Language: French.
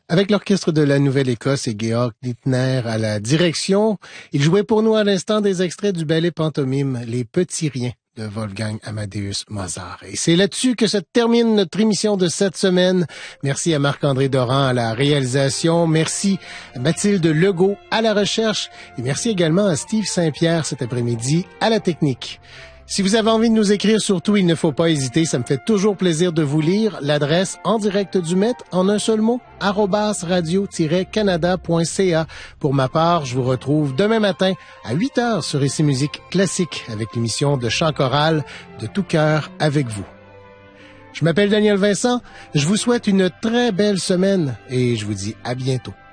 Avec l'orchestre de la Nouvelle-Écosse et Georg Littner à la direction, il jouait pour nous à l'instant des extraits du ballet pantomime Les Petits Riens de Wolfgang Amadeus Mozart. Et c'est là-dessus que se termine notre émission de cette semaine. Merci à Marc-André Doran à la réalisation. Merci à Mathilde Legault à la recherche. Et merci également à Steve Saint-Pierre cet après-midi à la technique. Si vous avez envie de nous écrire, surtout, il ne faut pas hésiter. Ça me fait toujours plaisir de vous lire. L'adresse en direct du Met, en un seul mot, @radio-canada.ca. Pour ma part, je vous retrouve demain matin à 8h sur Ici Musique Classique avec l'émission de chant choral de tout cœur avec vous. Je m'appelle Daniel Vincent. Je vous souhaite une très belle semaine et je vous dis à bientôt.